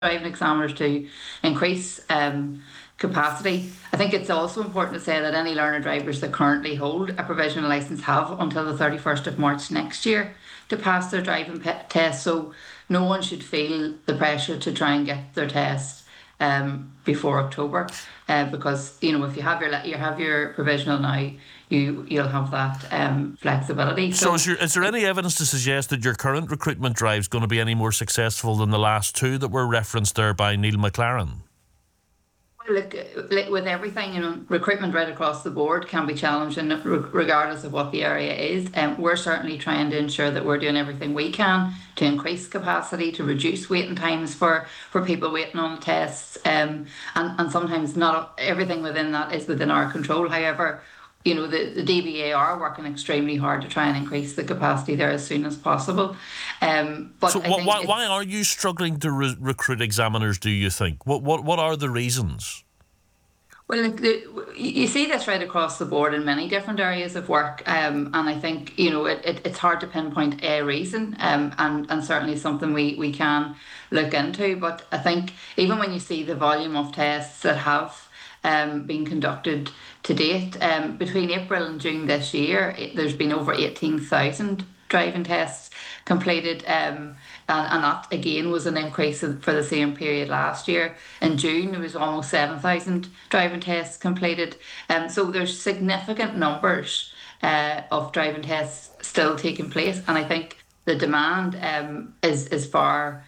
driving examiners to increase capacity. I think it's also important to say that any learner drivers that currently hold a provisional licence have until the 31st of March next year to pass their driving test. So no one should feel the pressure to try and get their test before October, because if you have your provisional now, you'll have that flexibility. So is there any evidence to suggest that your current recruitment drive is going to be any more successful than the last two that were referenced there by Neil McLaren? Look, with everything, recruitment right across the board can be challenging regardless of what the area is. We're certainly trying to ensure that we're doing everything we can to increase capacity, to reduce waiting times for people waiting on tests. And sometimes not everything within that is within our control. However, the DBA are working extremely hard to try and increase the capacity there as soon as possible. But so why are you struggling to recruit examiners, do you think? What are the reasons? Well, look, you see this right across the board in many different areas of work, and I think it's hard to pinpoint a reason, and certainly something we can look into. But I think even when you see the volume of tests that have been conducted to date, between April and June this year, there's been over 18,000 driving tests completed, and that again was an increase for the same period last year. In June, there was almost 7,000 driving tests completed. So there's significant numbers of driving tests still taking place, and I think the demand is far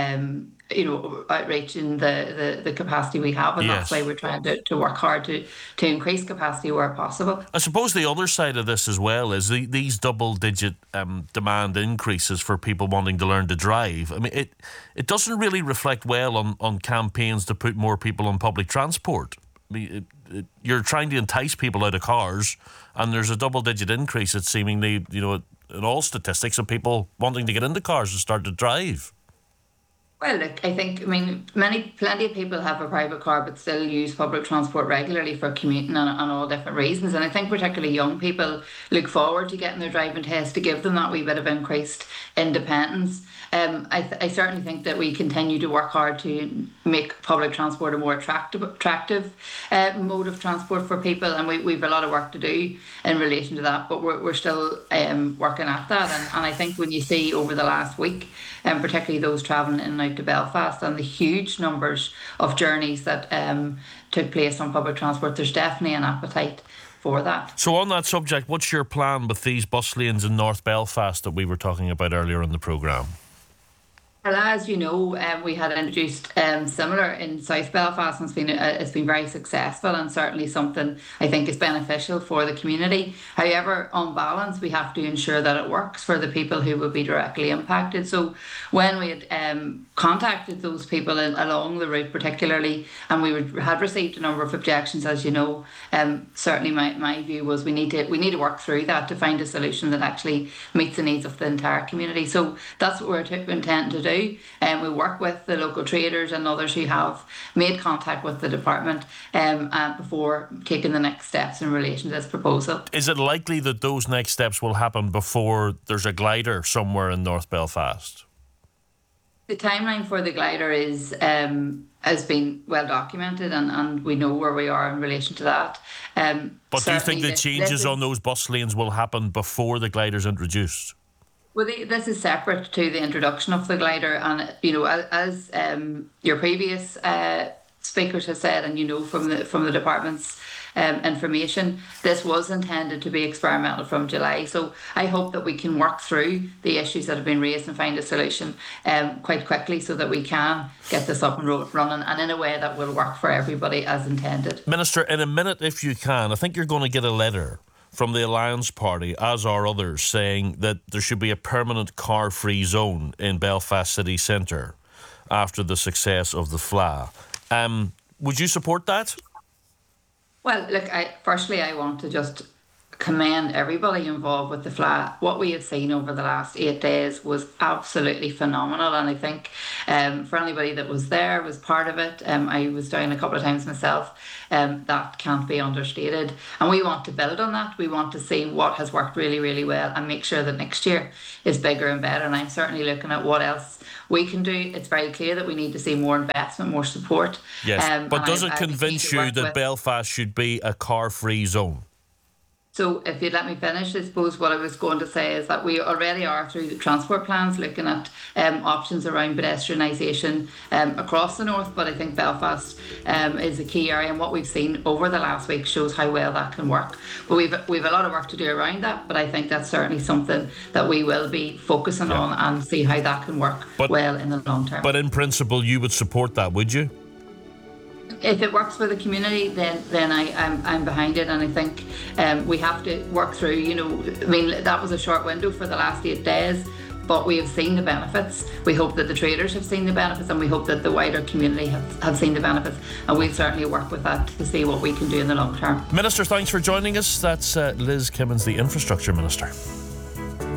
outreaching the capacity we have, and That's why we're trying to work hard to increase capacity where possible. I suppose the other side of this as well is these double-digit demand increases for people wanting to learn to drive. I mean, it doesn't really reflect well on campaigns to put more people on public transport. I mean, you're trying to entice people out of cars, and there's a double-digit increase, it's seemingly, in all statistics, of people wanting to get into cars and start to drive. Well, look, plenty of people have a private car but still use public transport regularly for commuting and all different reasons. And I think particularly young people look forward to getting their driving test to give them that wee bit of increased independence. I certainly think that we continue to work hard to make public transport a more attractive mode of transport for people, and we've a lot of work to do in relation to that, but we're still working at that. And I think when you see over the last week, particularly those travelling in and out to Belfast, and the huge numbers of journeys that took place on public transport, there's definitely an appetite for that. So on that subject, what's your plan with these bus lanes in North Belfast that we were talking about earlier in the programme? Well, as you know, we had introduced similar in South Belfast, and it's been very successful, and certainly something I think is beneficial for the community. However, on balance, we have to ensure that it works for the people who will be directly impacted. So when we had contacted those people along the route particularly, and we had received a number of objections, as you know, certainly my view was we need to work through that to find a solution that actually meets the needs of the entire community. So that's what we're intending to do. And we work with the local traders and others who have made contact with the department before taking the next steps in relation to this proposal. Is it likely that those next steps will happen before there's a glider somewhere in North Belfast? The timeline for the glider has been well documented, and we know where we are in relation to that. But do you think the changes on those bus lanes will happen before the glider's introduced? Well, this is separate to the introduction of the glider, and as your previous speakers have said, and from the department's information, this was intended to be experimental from July. So I hope that we can work through the issues that have been raised and find a solution quite quickly, so that we can get this up and running, and in a way that will work for everybody as intended. Minister, in a minute, if you can, I think you're going to get a letter from the Alliance Party, as are others, saying that there should be a permanent car-free zone in Belfast city centre after the success of the FLA. Would you support that? Well, look, firstly, I want to just commend everybody involved with the FLA. What we have seen over the last 8 days was absolutely phenomenal, and I think for anybody that was there, was part of it, I was down a couple of times myself, that can't be understated. And we want to build on that. We want to see what has worked really, really well and make sure that next year is bigger and better. And I'm certainly looking at what else we can do. It's very clear that we need to see more investment, more support. Yes, but does it convince you that Belfast should be a car-free zone? So if you'd let me finish, I suppose what I was going to say is that we already are, through the transport plans, looking at options around pedestrianisation across the north, but I think Belfast is a key area, and what we've seen over the last week shows how well that can work. But we've a lot of work to do around that, but I think that's certainly something that we will be focusing on and see how that can work well in the long term. But in principle, you would support that, would you? If it works for the community, then I'm behind it, and I think we have to work through, I mean, that was a short window for the last 8 days, but we have seen the benefits. We hope that the traders have seen the benefits, and we hope that the wider community have seen the benefits, and we'll certainly work with that to see what we can do in the long term. Minister, thanks for joining us. That's Liz Kimmins, the Infrastructure Minister.